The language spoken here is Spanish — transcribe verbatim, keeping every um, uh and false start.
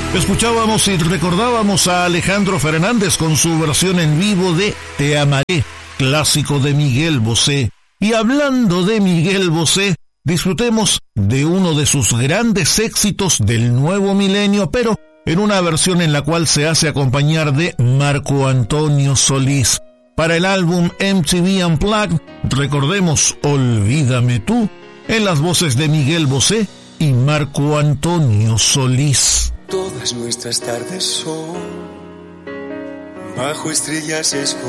Escuchábamos y recordábamos a Alejandro Fernández con su versión en vivo de Te Amaré, clásico de Miguel Bosé. Y hablando de Miguel Bosé, disfrutemos de uno de sus grandes éxitos del nuevo milenio, pero en una versión en la cual se hace acompañar de Marco Antonio Solís. Para el álbum M T V Unplugged, recordemos Olvídame tú, en las voces de Miguel Bosé y Marco Antonio Solís. Todas nuestras tardes son bajo estrellas escondidas.